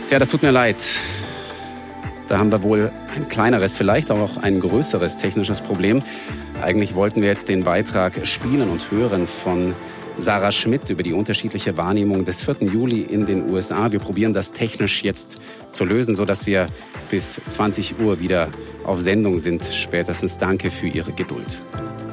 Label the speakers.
Speaker 1: Tja, das tut mir leid. Da haben wir wohl ein kleineres, vielleicht auch ein größeres technisches Problem. Eigentlich wollten wir jetzt den Beitrag spielen und hören von Sarah Schmidt über die unterschiedliche Wahrnehmung des 4. Juli in den USA. Wir probieren das technisch jetzt zu lösen, sodass wir bis 20 Uhr wieder auf Sendung sind. Spätestens danke für Ihre Geduld.